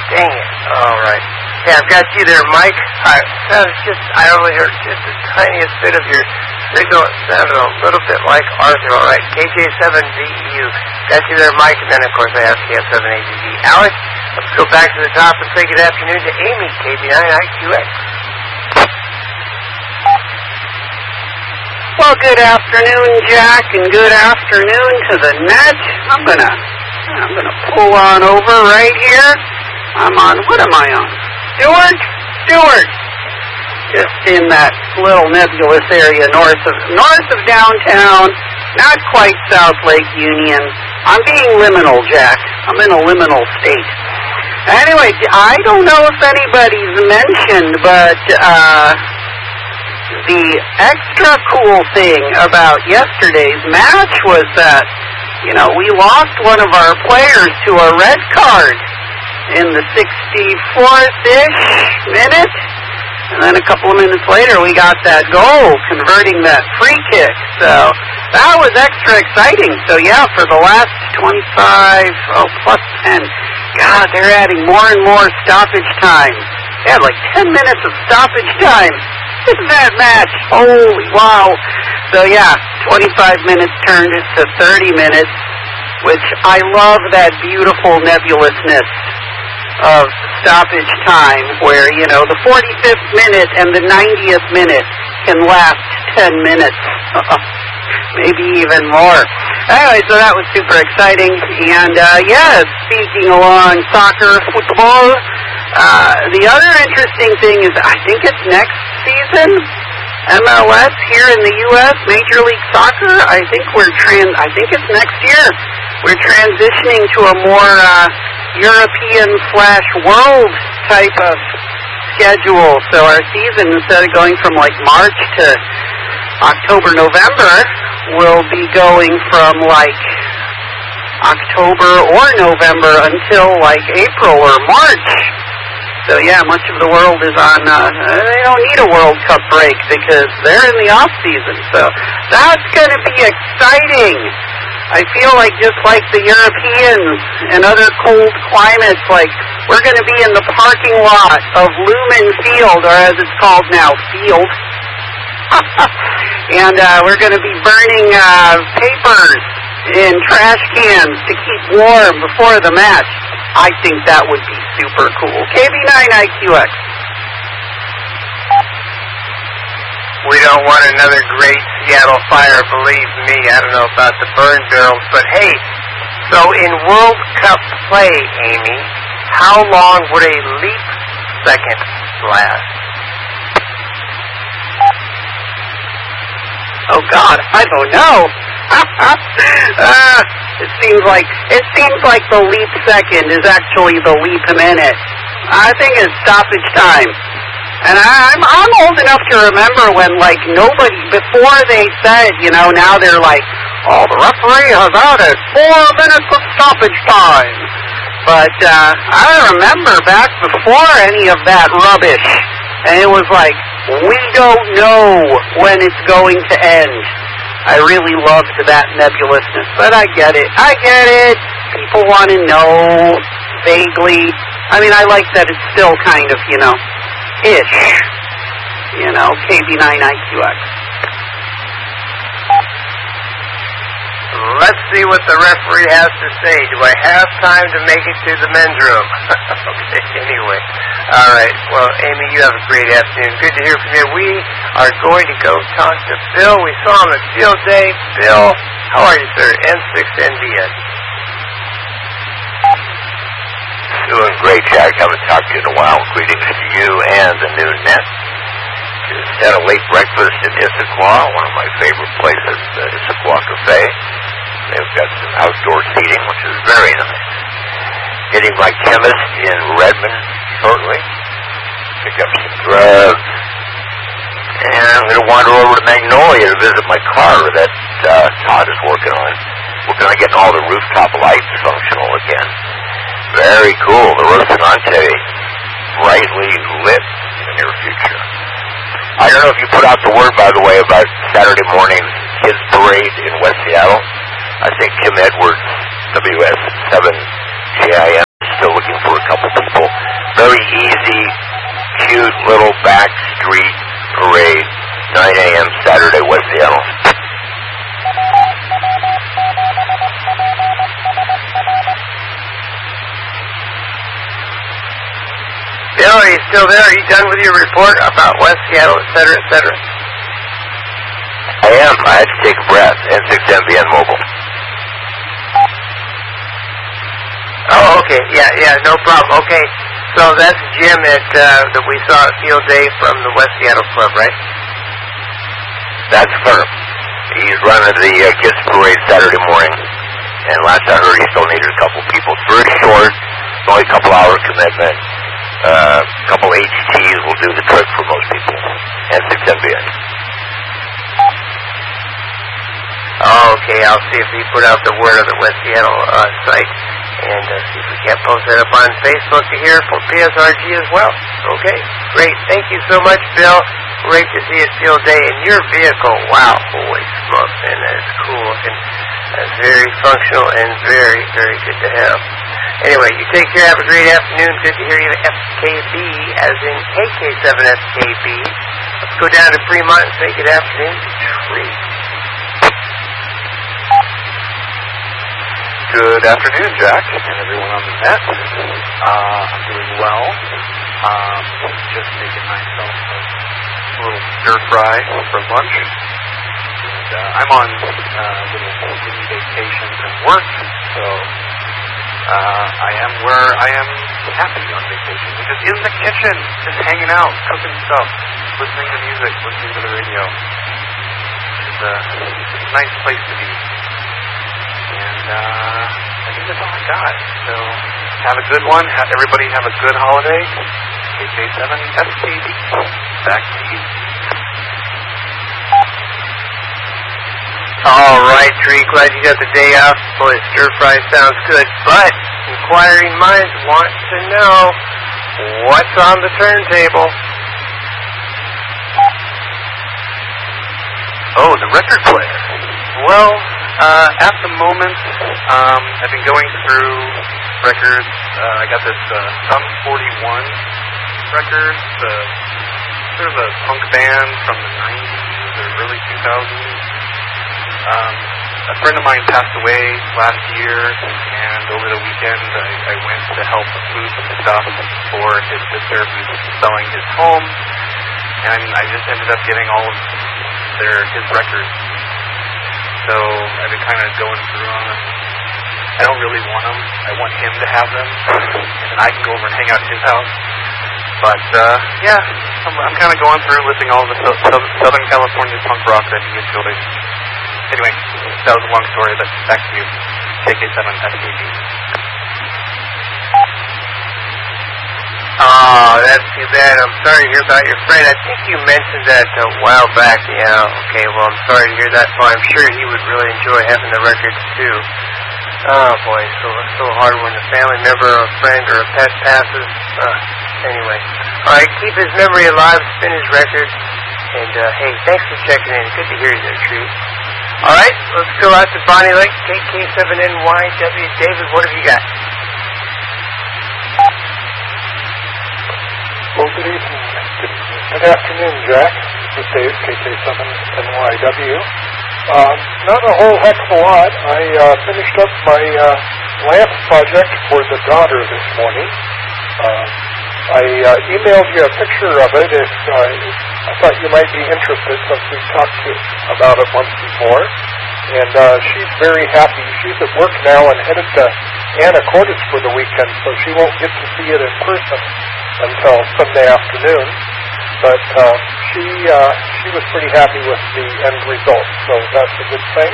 Dang it. All right. Hey, I've got you there, Mike. I only heard just the tiniest bit of your signal. It sounded a little bit like Arthur. All right. KJ7VEU. Got you there, Mike. And then, of course, I have KF7AGV. Alex, let's go back to the top and say good afternoon to Amy, KB9IQX. Well, good afternoon, Jack, and good afternoon to the net. I'm gonna pull on over right here. I'm on, what am I on? Stewart. Just in that little nebulous area north of downtown, not quite South Lake Union. I'm being liminal, Jack. I'm in a liminal state. Anyway, I don't know if anybody's mentioned, but the extra cool thing about yesterday's match was that, we lost one of our players to a red card in the 64th-ish minute. And then a couple of minutes later, we got that goal, converting that free kick. So that was extra exciting. So, yeah, for the last 25, plus 10, God, they're adding more and more stoppage time. They had like 10 minutes of stoppage time in that match. Holy wow. So, yeah, 25 minutes turned into 30 minutes, which I love that beautiful nebulousness of stoppage time where, the 45th minute and the 90th minute can last 10 minutes. Maybe even more. Anyway, so that was super exciting. And, speaking along soccer, football, the other interesting thing is I think it's next season, MLS here in the U.S., Major League Soccer, I think it's next year. We're transitioning to a more European/world type of schedule. So our season, instead of going from like March to October, November, will be going from like October or November until like April or March. So yeah, much of the world is on, they don't need a World Cup break because they're in the off season. So that's going to be exciting. I feel like just like the Europeans and other cold climates, like we're going to be in the parking lot of Lumen Field, or as it's called now, Field. And we're going to be burning papers in trash cans to keep warm before the match. I think that would be super cool. KB9IQX. We don't want another great Seattle fire, believe me. I don't know about the burn barrels, but hey, so in World Cup play, Amy, how long would a leap second last? Oh God, I don't know. It seems like the leap second is actually the leap minute. I think it's stoppage time. And I'm old enough to remember when, like, nobody, before they said, now they're like, the referee has added 4 minutes of stoppage time. But I remember back before any of that rubbish, and it was like, we don't know when it's going to end. I really loved that nebulousness, but I get it. People want to know vaguely. I mean, I like that it's still kind of, ish. KB9IQX. Let's see what the referee has to say. Do I have time to make it to the men's room? Okay, anyway. All right. Well, Amy, you have a great afternoon. Good to hear from you. We are going to go talk to Bill. We saw him at Field Day. Bill, how are you, sir? N6NBS. Doing great, Jack. Haven't talked to you in a while. Greetings to you and the new net. Just had a late breakfast in Issaquah, one of my favorite places, the Issaquah Cafe. They've got some outdoor seating, which is very nice. Hitting my chemist in Redmond shortly. Pick up some drugs. And I'm going to wander over to Magnolia to visit my car that Todd is working on. Working on getting all the rooftop lights functional again. Very cool. The Rocinante brightly lit in the near future. I don't know if you put out the word, by the way, about Saturday morning kids parade in West Seattle. I think Kim Edwards, WS7JIM, is still looking for a couple people. little back street parade, 9 a.m. Saturday, West Seattle. Bill, are you still there? Are you done with your report about West Seattle, et cetera, et cetera? I am. I had to take a breath. N6MVN Mobile. Oh, okay. Yeah, no problem. Okay. So that's Jim that we saw at Field Day from the West Seattle Club, right? That's firm. He's running the Kids Parade Saturday morning. And last I heard, he still needed a couple people. It's very short. It's only a couple hour commitment. A couple HTs will do the trick for most people. N6MVN. Oh, okay. I'll see if he put out the word on the West Seattle site. And see if we can't post that up on Facebook to hear from PSRG as well. Okay, great. Thank you so much, Bill. Great to see you at Field Day. And your vehicle, wow, holy smokes, man, that is cool looking. That's very functional and very, very good to have. Anyway, you take care. Have a great afternoon. Good to hear you at FKB, as in KK7FKB. Let's go down to Fremont and say good afternoon to Tree. Good afternoon, Jack, and everyone on the net. I'm doing well. Just making myself a little stir fry for lunch. And I'm on a little mini vacation from work, so I am where I am happy on vacation, which is in the kitchen, just hanging out, cooking stuff, listening to music, listening to the radio. It's a nice place to be. And I think that's all I got. So have a good one. Everybody have a good holiday. KK7FKB. Back to you. All right, Tree. Glad you got the day off. Boy, stir fry sounds good. But inquiring minds want to know what's on the turntable. Oh, the record player. Well, at the moment, I've been going through records. I got this Sum 41 record, sort of a punk band from the 90s or early 2000s. A friend of mine passed away last year, and over the weekend I went to help move some stuff for his sister who's selling his home, and I just ended up getting all of his records. So I've been kind of going through them. I don't really want them. I want him to have them, and then I can go over and hang out at his house. But, yeah, I'm kind of going through listing all the Southern California punk rock that he enjoys. Anyway, that was a long story, but back to you. KK7FKB. Oh, that's too bad. I'm sorry to hear about your friend. I think you mentioned that a while back. Yeah, okay, well, I'm sorry to hear that. Well, I'm sure he would really enjoy having the records, too. Oh, boy, it's so hard when a family member or a friend or a pet passes. Anyway. All right, keep his memory alive, spin his records. And, hey, thanks for checking in. Good to hear you there, Tree. All right, let's go out to Bonnie Lake, KK7NYW. David, what have you got? Well, good evening. Good afternoon, Jack. This is Dave, KK7NYW. Not a whole heck of a lot. I finished up my lamp project for the daughter this morning. I emailed you a picture of it if I thought you might be interested since we've talked about it once before. And she's very happy. She's at work now and headed to Anacortes for the weekend, so she won't get to see it in person until Sunday afternoon. But she was pretty happy with the end result, so that's a good thing.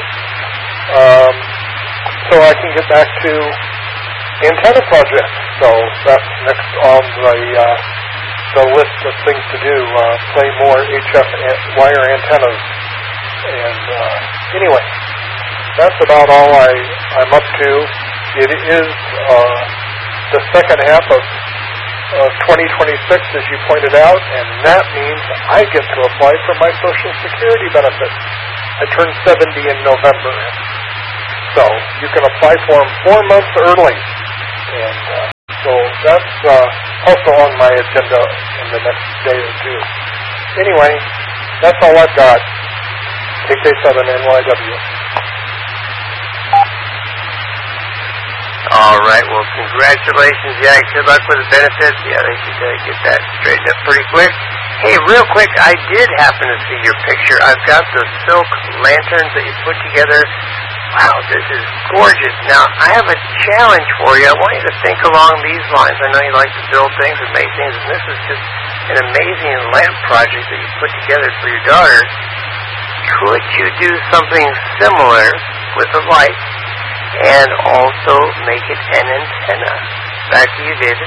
So I can get back to antenna project. So that's next on the list of things to do. Play more HF wire antennas. And anyway, that's about all I'm up to. It is the second half of 2026, as you pointed out, and that means I get to apply for my Social Security benefits. I turn 70 in November, so you can apply for them 4 months early. And so that's also on my agenda in the next day or two. Anyway, that's all I've got. KK7NYW. All right. Well, congratulations, Jack. Good luck with the benefits. Yeah, they should get that straightened up pretty quick. Hey, real quick, I did happen to see your picture. I've got the silk lanterns that you put together. Wow, this is gorgeous. Now, I have a challenge for you. I want you to think along these lines. I know you like to build things and make things, and this is just an amazing lamp project that you put together for your daughter. Could you do something similar with a light and also make it an antenna? Back to you, David.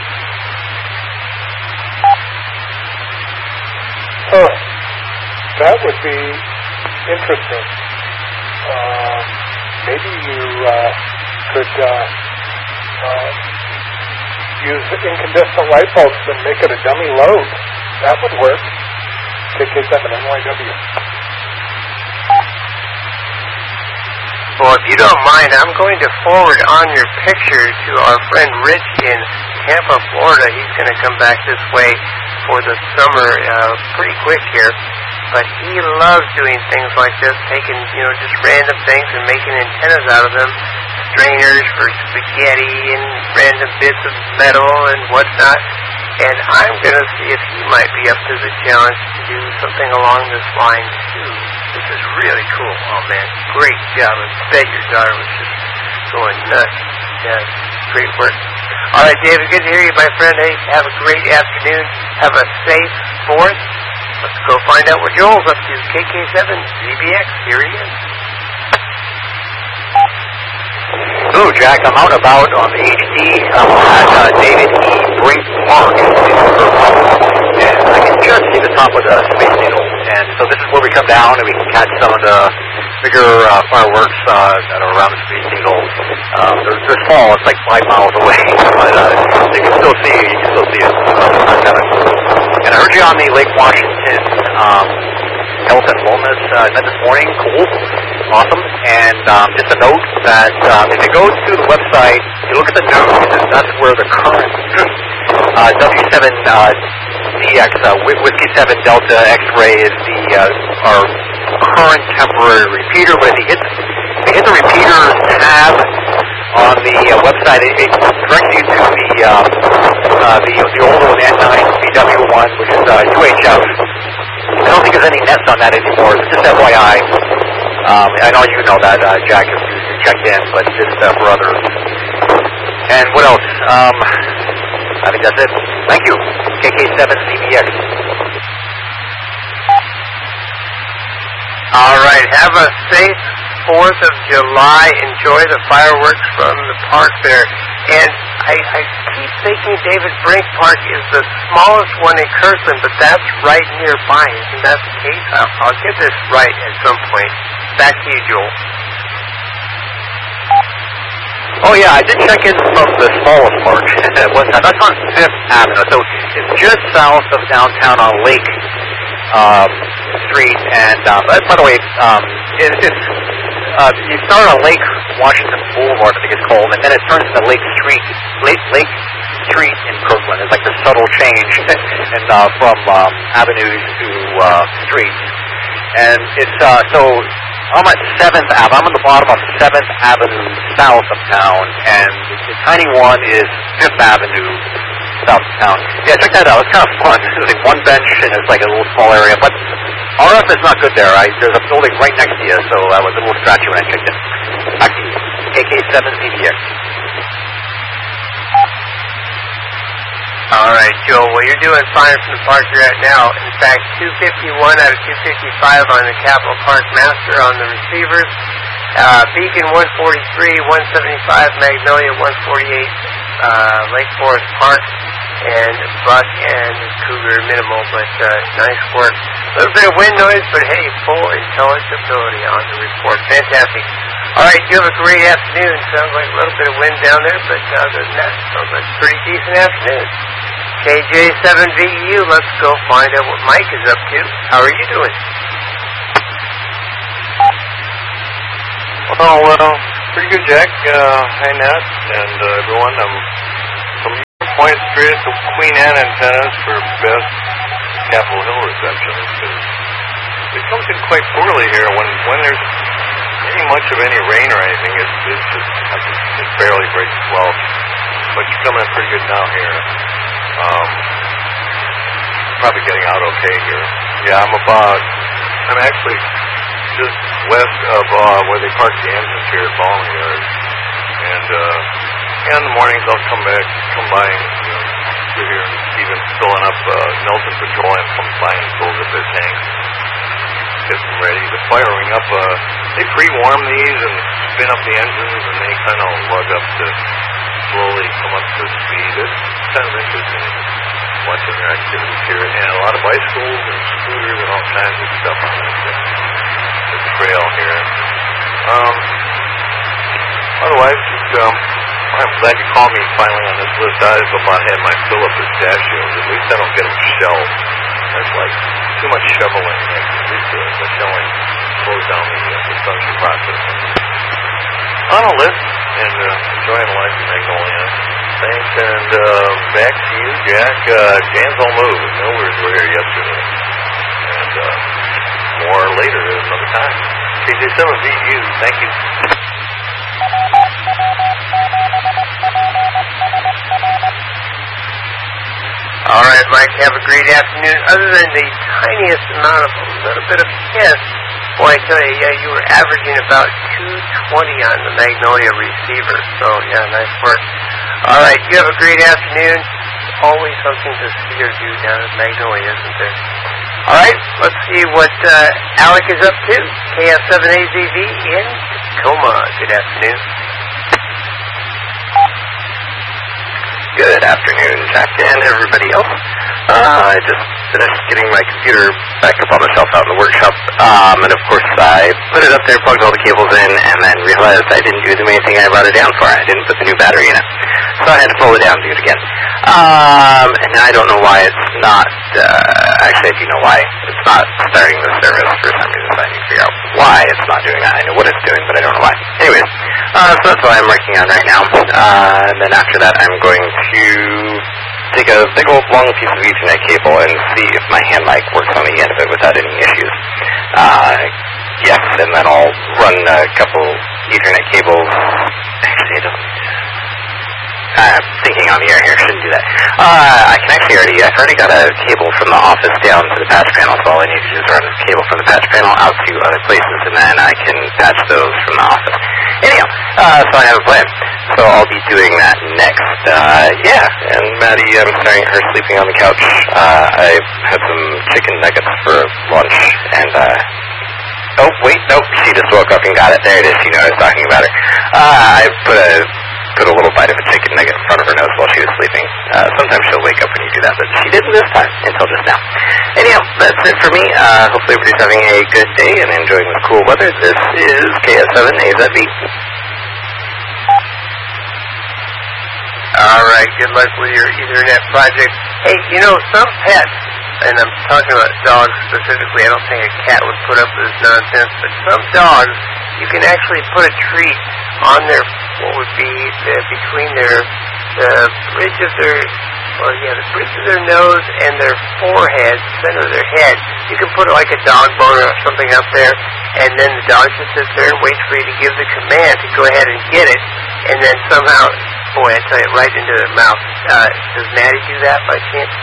Oh, that would be interesting. Maybe you could use incandescent light bulbs and make it a dummy load. That would work. KK7NYW. Well, if you don't mind, I'm going to forward on your picture to our friend Rich in Tampa, Florida. He's going to come back this way for the summer pretty quick here. But he loves doing things like this, taking, just random things and making antennas out of them, strainers for spaghetti and random bits of metal and whatnot. And I'm going to see if he might be up to the challenge to do something along this line, too. This is really cool. Oh, man, great job. I bet your daughter was just going nuts. Yeah, great work. All right, David, good to hear you, my friend. Hey, have a great afternoon. Have a safe 4th. Let's go find out what Joel's up to. KK7ZBX, here he is. Hello, Jack. I'm out about on the HD. I'm at David E. Brink Park in Irvine, and I can just see the top of the Space Needle. And so this is where we come down and we can catch some of the bigger fireworks that are around the Space Needle. They're small. It's like 5 miles away, but you can still see it. Kind of cool. And I heard you on the Lake Washington Health and Wellness event this morning. Cool. Awesome. And just a note that if you go to the website, you look at the news, and that's where the current W7DX, Whiskey 7 Delta X-ray is our current temporary repeater. But if you hit the repeater tab on the website, it directs you to the older one, N9BW1, which is UHF. I don't think there's any nets on that anymore. Just FYI. I know you know that, Jack, if you checked in, but just for others. And what else? I think that's it. Thank you. KK7ZBX. All right. Have a safe 4th of July. Enjoy the fireworks from the park there. And I keep thinking David Brink Park is the smallest one in Kirkland, but that's right nearby. Isn't that the case? I'll get this right at some point. Back to you, Joel. Oh, yeah, I did check in from the smallest park at one time. That's on 5th Avenue, so it's just south of downtown on Lake Street. And, by the way, you start on Lake Washington Boulevard, I think it's called, and then it turns to Lake Street in Kirkland. It's like the subtle change and from avenues to streets. And it's, so I'm at 7th Avenue. I'm on the bottom of 7th Avenue south of town, and the tiny one is 5th Avenue south of town. Yeah, check that out. It's kind of fun. There's like one bench, and it's like a little small area, but RF is not good there. There's a building right next to you, so I was a little scratchy when I checked in. Back to you. KK7ZBX. All right, Joel. Well, you're doing fine from the park you're at now. In fact, 251 out of 255 on the Capitol Park Master on the receivers. Beacon 143, 175 Magnolia, 148 Lake Forest Park, and Buck and Cougar minimal, but nice work. A little bit of wind noise, but hey, full intelligibility on the report. Fantastic. All right, you have a great afternoon. Sounds like a little bit of wind down there, but other than that, sounds like a pretty decent afternoon. KJ7VEU, let's go find out what Mike is up to. How are you doing? Well, pretty good, Jack. Hi, Nat, and everyone. I'm from Point straight to Queen Anne Antennas for best Capitol Hill reception. It comes in quite poorly here when there's much of any rain or anything. It barely breaks 12, but you're coming in pretty good now here. Probably getting out okay here. Yeah, I'm actually just west of where they park the engines here at Bowling Yard, and in the mornings I'll come by and through here. Even filling up Nelson Petroleum comes by and fills up their tanks. Get them ready. They're firing up. They pre-warm these and spin up the engines, and they kind of lug up to slowly come up to speed. It's kind of interesting watching their activities here, and a lot of bicycles and scooters and all kinds of stuff on this trail here. Otherwise, I'm glad you called me finally on this list. I was about had my fill of pistachios. At least I don't get them shelled. That's like too much shoveling. At least the shelling slows down the production process. On a list and enjoying life in Magnolia. Thanks, and back to you, Jack. Jan's all moved. Millers were here yesterday. And more later another time. KJ7VU, thank you. All right, Mike, have a great afternoon. Other than the tiniest amount of a little bit of hiss, boy, I tell you, yeah, you were averaging about 220 on the Magnolia receiver. So, yeah, nice work. All right, you have a great afternoon. Always something to see or do down at Magnolia, isn't there? All right, let's see what Alec is up to. KF7AZV in Tacoma. Good afternoon. Good afternoon, Jack and everybody else. I just finished getting my computer back up on the shelf out in the workshop, and of course I put it up there, plugged all the cables in, and then realized I didn't do the main thing I brought it down for. I didn't put the new battery in it. So I had to pull it down and do it again. And I don't know why it's not, actually I do know why. It's not starting the service for some reason, so I need to figure out why it's not doing that. I know what it's doing, but I don't know why. Anyways, so that's what I'm working on right now. And then after that I'm going to take a big old long piece of Ethernet cable and see if my hand mic works on the end of it without any issues. Yes, and then I'll run a couple Ethernet cables. Actually, I don't. Thinking on the air here, shouldn't do that. I can actually I've already got a cable from the office down to the patch panel, so all I need to do is run a cable from the patch panel out to other places, and then I can patch those from the office. Anyhow, so I have a plan. So I'll be doing that next. Yeah, and Maddie, I'm starting her sleeping on the couch. I had some chicken nuggets for lunch, and oh, wait, nope, she just woke up and got it. There it is, she knew I was talking about her. I put a little bite of a chicken nugget in front of her nose while she was sleeping. Sometimes she'll wake up when you do that, but she didn't this time, until just now. Anyhow, that's it for me. Hopefully everybody's having a good day and enjoying the cool weather. This is KS7AZV. All right, good luck with your Ethernet project. Hey, some pets, and I'm talking about dogs specifically, I don't think a cat would put up with this nonsense, but some dogs, you can actually put a treat on their, what would be between the bridge of their, the bridge of their nose and their forehead, center of their head. You can put like a dog bone or something up there, and then the dog just sits there and waits for you to give the command to go ahead and get it, and then somehow, boy, I tell you, right into their mouth. Does Maddie do that by chance?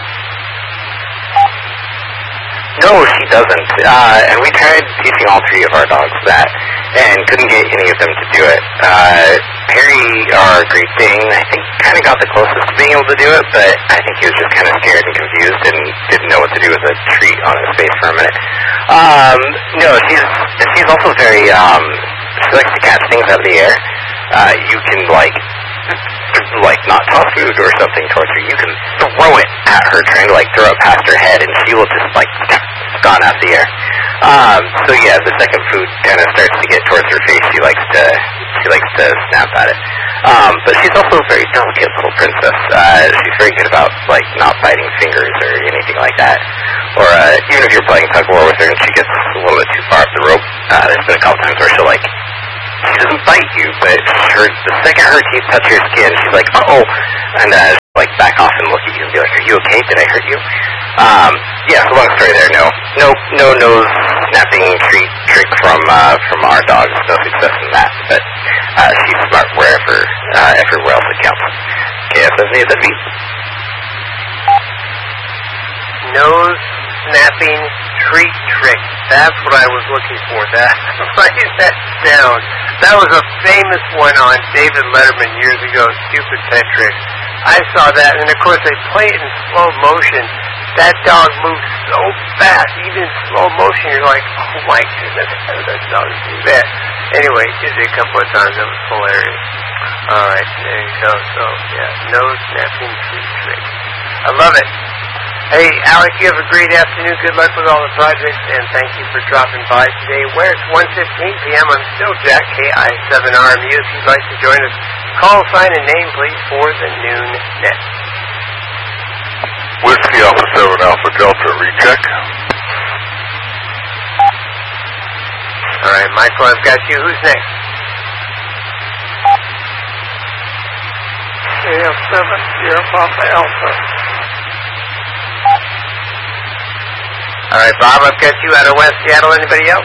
No, she doesn't. And we tried teaching all three of our dogs that, and couldn't get any of them to do it. Harry, our Great Dane, I think kind of got the closest to being able to do it, but I think he was just kind of scared and confused and didn't know what to do with a treat on his face for a minute. No, she's also very, she likes to catch things out of the air. You can not toss food or something towards her. You can throw it at her, trying to throw it past her head, and she will just it's gone out of the air. So yeah, the second food kind of starts to get towards her face. She likes to snap at it. But she's also a very delicate little princess. She's very good about not biting fingers or anything like that. Or even if you're playing tug of war with her and she gets a little bit too far up the rope, there's been a couple times where she doesn't bite you, but the second her teeth touch your skin, she's like, uh-oh, and she'll back off and look at you and be like, are you okay? Did I hurt you? Yeah, so long story there. No nose snapping trick from our dogs. No success in that, but she's smart everywhere else it counts. KSSAZV. Nose snapping treat trick. That's what I was looking for. Write that down. That was a famous one on David Letterman years ago. Stupid pet trick. I saw that, and of course they play it in slow motion. That dog moves so fast, even in slow motion. You're like, oh my goodness, how did that dog do that? Anyway, did it a couple of times. That was hilarious. All right, there you go. So yeah, nose snapping treat trick. I love it. Hey, Alec, you have a great afternoon. Good luck with all the projects, and thank you for dropping by today. Where it's 1:15 p.m., I'm still Jack, KI7RMU. If you'd like to join us, call, sign, and name, please, for the noon net. Whiskey Alpha 7 Alpha Delta, recheck. All right, Michael, I've got you. Who's next? KF7, Sierra Papa Alpha. All right, Bob, I've got you out of West Seattle. Anybody else?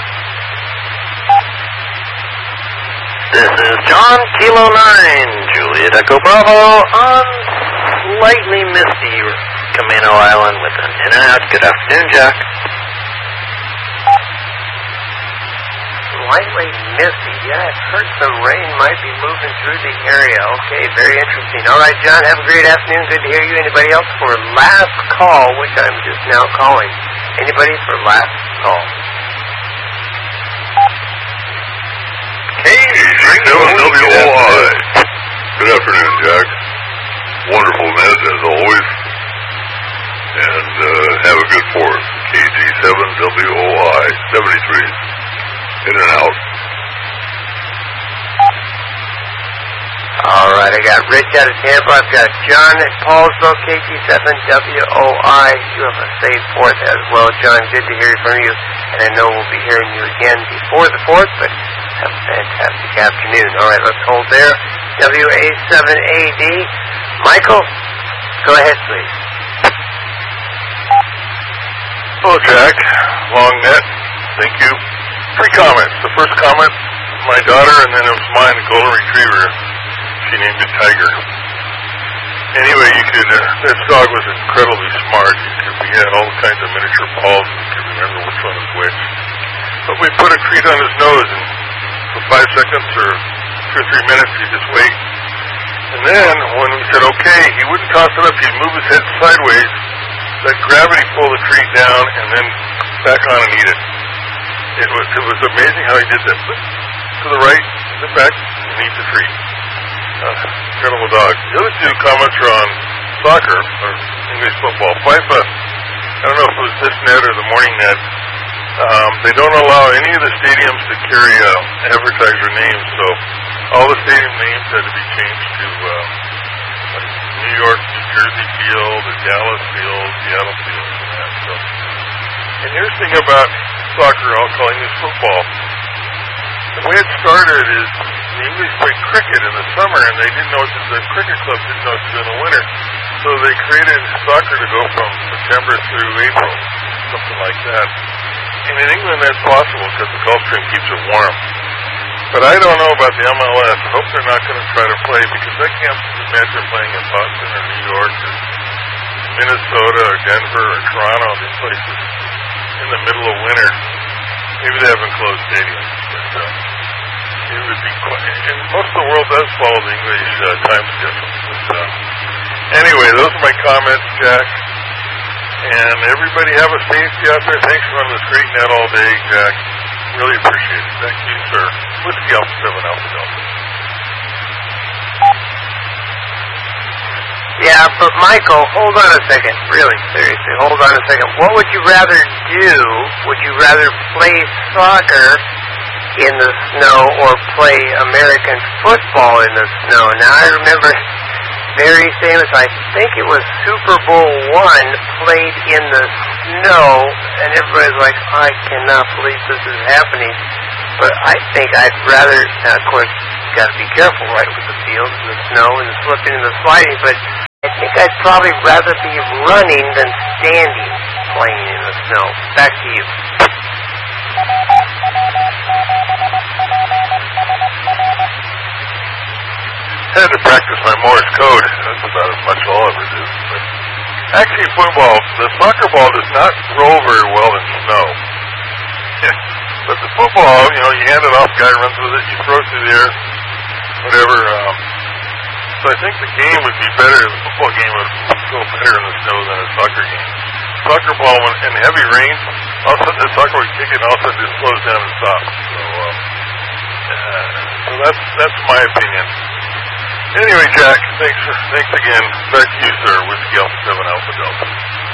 This is John, Kilo 9, Juliet Echo Bravo, on slightly misty Camino Island with an in and out. Good afternoon, Jack. Slightly misty. Yeah, I've heard some rain might be moving through the area. Okay, very interesting. All right, John, have a great afternoon. Good to hear you. Anybody else for last call, which I'm just now calling? Anybody for last call? KG7WOI. Good afternoon, Jack. Wonderful net, as always. And have a good fourth. KG7WOI 73. In and out. All right, I got Rich out of Tampa. I've got John at Paulsville, KG7WOI. You have a safe fourth as well, John. Good to hear from you. And I know we'll be hearing you again before the fourth, but have a fantastic afternoon. All right, let's hold there. WA7AD. Michael, go ahead, please. Hello, Jack. Long net. Thank you. 3 comments. The first comment, my daughter, and then it was mine, a golden retriever. She named it Tiger. Anyway, this dog was incredibly smart. We had all kinds of miniature balls, and you could remember which one was which. But we put a treat on his nose, and for 5 seconds or 2 or 3 minutes, he'd just wait. And then, when we said okay, he wouldn't toss it up. He'd move his head sideways, let gravity pull the treat down, and then back on and eat it. It was amazing how he did that. To the right, then back, and eat the treat. Incredible dog. The other 2 comments are on soccer, or English football. FIFA, I don't know if it was this net or the morning net, they don't allow any of the stadiums to carry advertiser names, so all the stadium names had to be changed to like New York, New Jersey Field, or Dallas Field, Seattle Field, and that. So. And here's the thing about soccer, I'll call English football. The way it started is the English played cricket in the summer, and they didn't know what the cricket club didn't know what to do in the winter. So they created soccer to go from September through April, something like that. And in England, that's possible because the Gulf Stream keeps it warm. But I don't know about the MLS. I hope they're not going to try to play, because I can't imagine playing in Boston or New York or Minnesota or Denver or Toronto, these places, in the middle of winter. Maybe they haven't closed stadiums, but it would be quite... And most of the world does follow the English time schedule. But, anyway, those are my comments, Jack. And everybody have a safety out there. Thanks for running this great net all day, Jack. Really appreciate it. Thank you, sir. Whiskey Alpha 7 Alpha Delta. Yeah, but Michael, hold on a second. Really, seriously, hold on a second. What would you rather do? Would you rather play soccer in the snow or play American football in the snow? Now, I remember very famous, I think it was Super Bowl I, played in the snow, and everybody's like, I cannot believe this is happening. But I think I'd rather, now of course, you got to be careful, right, with the field and the snow and the slipping and the sliding, but I think I'd probably rather be running than standing playing in the snow. Back to you. I had to practice my Morse code. That's about as much I'll ever do. But actually, football, the soccer ball does not roll very well in snow. But the football, you know, you hand it off, guy runs with it, you throw it through the air, whatever. So I think the game would be better, the football game would go better in the snow than a soccer game. Soccer ball, when in heavy rain, all of a sudden the soccer would kick it, and all of a sudden it slows down and stops. So that's my opinion. Anyway, Jack, thanks again. Back to you, sir, Whiskey Alpha 7 Alpha Delta.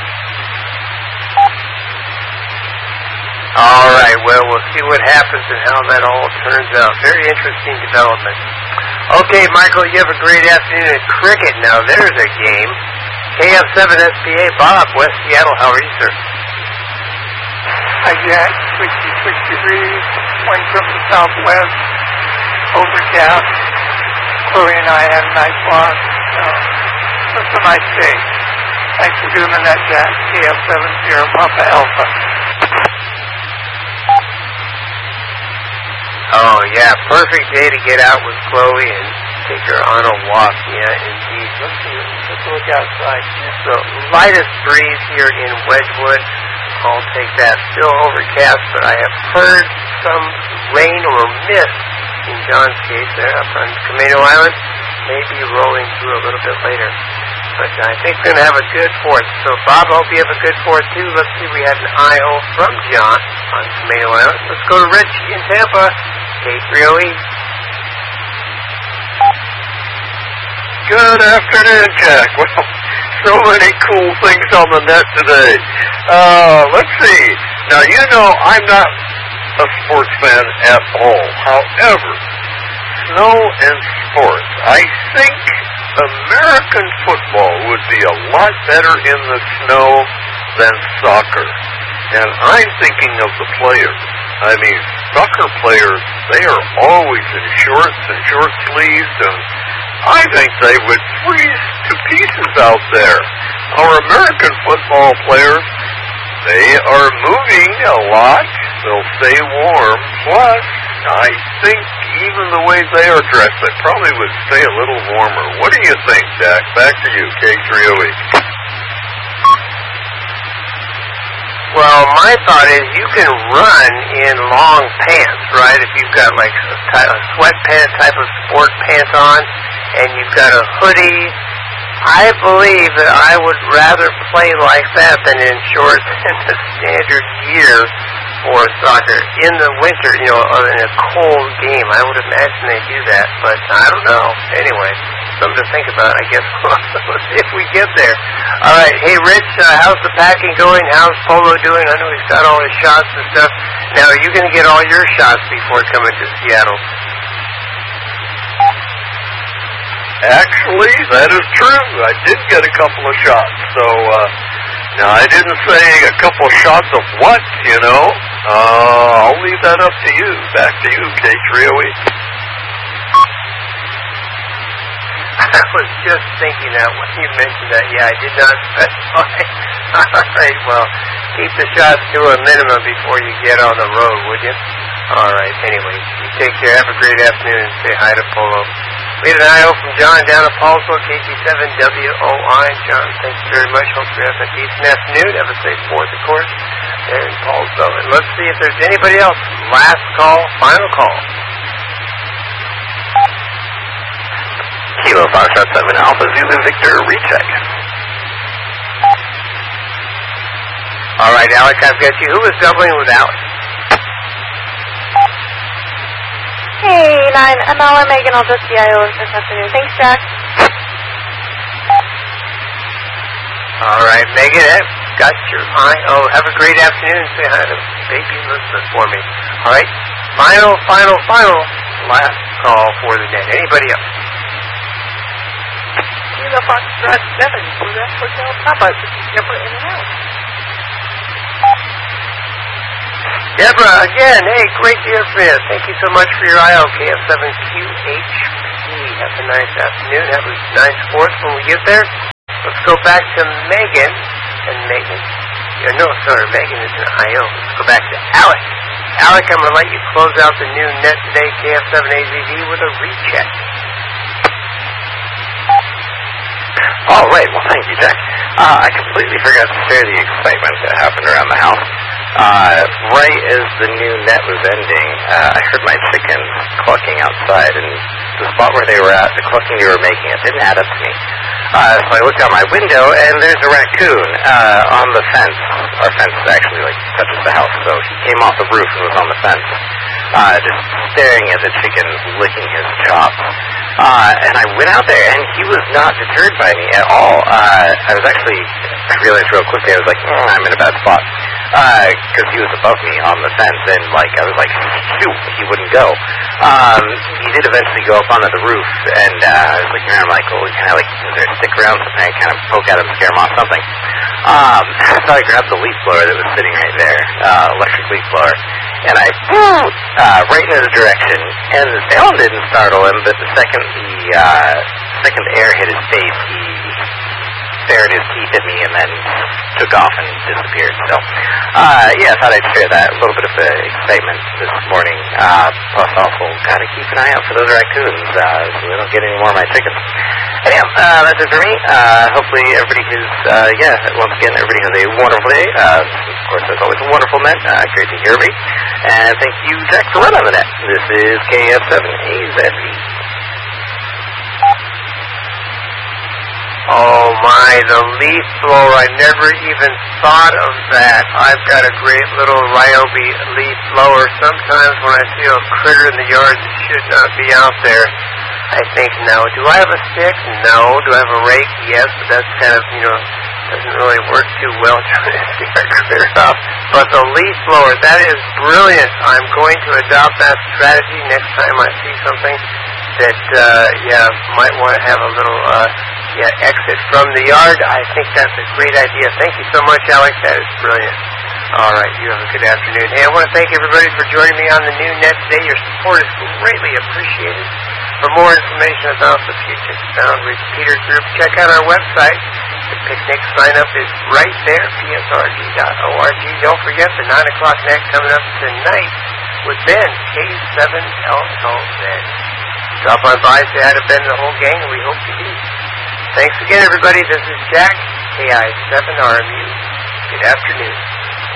All right, well, we'll see what happens and how that all turns out. Very interesting development. Okay, Michael, you have a great afternoon at cricket. Now, there's a game. KF7SPA, Bob, West Seattle. How are you, sir? Hi, Jack. 66 degrees, wind from the southwest, overcast. Chloe and I had a nice walk. It's a nice day. Thanks for doing that, Jack. KF70 Papa Alpha. Oh, yeah, perfect day to get out with Chloe and take her on a walk. Yeah, indeed. Let's look outside. So, lightest breeze here in Wedgwood. I'll take that. Still overcast, but I have heard some rain or mist in John's case there up on Camino Island. Maybe rolling through a little bit later. But I think we're going to have a good 4th. So, Bob, I hope you have a good 4th, too. Let's see, we had an IO from John on Camino Island. Let's go to Rich in Tampa. K3OE. Good afternoon, Jack. Well, so many cool things on the net today. Let's see. Now, you know I'm not a sports fan at all. However, snow and sports, I think American football would be a lot better in the snow than soccer. And I'm thinking of the players. I mean, soccer players, they are always in shorts and short sleeves, and I think they would freeze to pieces out there. Our American football players, they are moving a lot. They'll stay warm. Plus, I think even the way they are dressed, they probably would stay a little warmer. What do you think, Jack? Back to you, K3OE. Well, my thought is you can run in long pants, right? If you've got like a sweatpant type of sport pants on and you've got a hoodie, I believe that I would rather play like that than in shorts and the standard gear for soccer. In the winter, you know, in a cold game, I would imagine they do that, but I don't know. Anyway, something to think about, I guess. Let's see if we get there. All right. Hey, Rich, how's the packing going? How's Polo doing? I know he's got all his shots and stuff. Now, are you going to get all your shots before coming to Seattle? Actually, that is true. I did get a couple of shots. So, now I didn't say a couple of shots of what, you know. I'll leave that up to you. Back to you, K3OE. I was just thinking that when you mentioned that. Yeah, I did not specify. All right, well, keep the shots to a minimum before you get on the road, would you? All right, anyway, you take care. Have a great afternoon and say hi to Polo. We had an IO from John down at Paulsville, KT7WOI. John, thank you very much. Hope you have a decent afternoon. Have a safe 4th, of course, there in Paulsville. And let's see if there's anybody else. Last call, final call. Kilo Foxtrot 7 Alpha Zulu Victor, recheck. All right, Alec, I've got you. Who is doubling with Alec? Hey, 9, MLR Megan, I'll just CIO this afternoon. Thanks, Jack. All right, Megan, got your IO. Have a great afternoon. Say hi to baby Elizabeth for me. All right, final, last call for the day. Anybody else? Kilo Foxtrot 7, Quebec Hotel Papa, this is Deborah in and out. Deborah, again, hey, great to hear from you. Thank you so much for your IO, KF7QHP. Have a nice afternoon. Have a nice 4th when we get there. Let's go back to Megan. And Megan, Megan is an IO. Let's go back to Alec. Alec, I'm going to let you close out the new net today, KF7AZZ, with a recheck. All right. Well, thank you, Jack. I completely forgot to share the excitement that happened around the house. Right as the new net was ending, I heard my chickens clucking outside, and the spot where they were at, the clucking they were making, it didn't add up to me. So I looked out my window, and there's a raccoon on the fence. Our fence actually touches the house, so he came off the roof and was on the fence, just staring at the chickens, licking his chops. And I went out there, and he was not deterred by me at all. I realized real quickly, I was like, I'm in a bad spot. Because he was above me on the fence, and I was like, shoot, he wouldn't go. He did eventually go up onto the roof, and I was looking around, like, is there a stick around, something I kind of poke at him, scare him off, something. So I grabbed the leaf blower that was sitting right there, electric leaf blower, and I right in his direction, and the sound didn't startle him, but the second the air hit his face, he stared his teeth at me and then took off and disappeared. So, I thought I'd share that. A little bit of the excitement this morning. Plus, also, gotta keep an eye out for those raccoons so they don't get any more of my chickens. Anyhow, that's it for me. Hopefully, everybody once again, everybody has a wonderful day. Of course, that's always a wonderful net. Great to hear me. And thank you, Jack, for running the net. This is KF7AZZ. Oh my, the leaf blower, I never even thought of that. I've got a great little Ryobi leaf blower. Sometimes when I see a critter in the yard that should not be out there, I think, no. Do I have a stick? No. Do I have a rake? Yes, but that's kind of, doesn't really work too well trying to scare critters off. But the leaf blower, that is brilliant. I'm going to adopt that strategy next time I see something that, might want to have a little, exit from the yard. I think that's a great idea. Thank you so much, Alex. That is brilliant. All right, you have a good afternoon. Hey, I want to thank everybody for joining me on the new net today. Your support is greatly appreciated. For more information about the Future Sound Repeater Group, check out our website. The picnic sign-up is right there, psrg.org. Don't forget the 9 o'clock net coming up tonight with Ben, K7LLZ. Drop on by, say hi to Ben and the whole gang, and we hope you do. Thanks again, everybody. This is Jack, KI7RMU. Good afternoon.